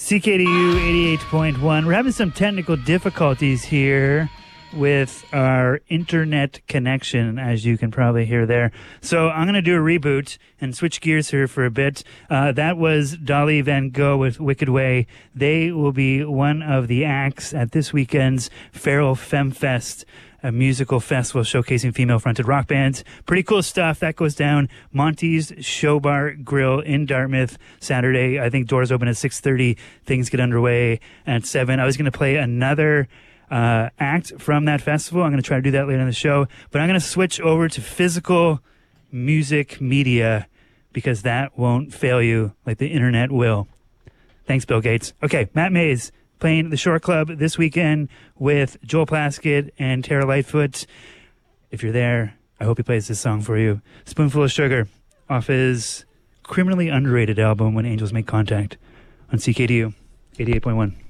CKDU 88.1. We're having some technical difficulties here with our internet connection, as you can probably hear there. So I'm going to do a reboot and switch gears here for a bit. That was Dolly Van Gogh with Wicked Way. They will be one of the acts at this weekend's Feral Femme Fest, a musical festival showcasing female-fronted rock bands. Pretty cool stuff. That goes down Monty's Show Bar Grill in Dartmouth Saturday. I think doors open at 6:30. Things get underway at 7. I was going to play another act from that festival. I'm going to try to do that later in the show. But I'm going to switch over to physical music media because that won't fail you like the internet will. Thanks, Bill Gates. Okay, Matt Mays playing the Shore Club this weekend with Joel Plaskett and Tara Lightfoot. If you're there, I hope he plays this song for you. Spoonful of Sugar off his criminally underrated album When Angels Make Contact on CKDU 88.1.